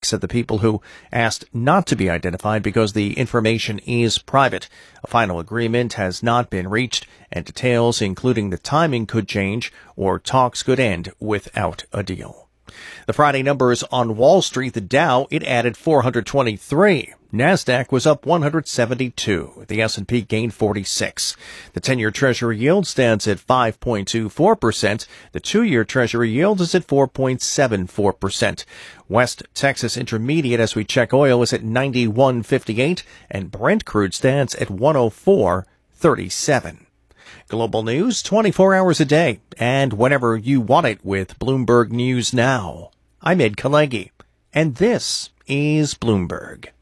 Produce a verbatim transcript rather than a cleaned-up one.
said the people who asked not to be identified because the information is private. A final agreement has not been reached, and details, including the timing, could change, or talks could end without a deal. The Friday numbers on Wall Street: the Dow, it added four hundred twenty-three. NASDAQ was up one hundred seventy-two. The S and P gained forty-six. The ten-year Treasury yield stands at five point two four percent. The two-year Treasury yield is at four point seven four percent. West Texas Intermediate, as we check oil, is at ninety-one fifty-eight, and Brent crude stands at one oh four thirty-seven. Global news twenty-four hours a day and whenever you want it with Bloomberg News Now. I'm Ed Kalegi, and this is Bloomberg.